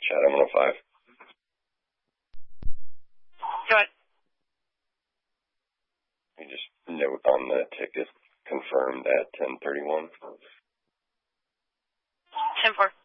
Chatham 105. Go ahead. You just note on the ticket confirmed at 10:31. 10-4.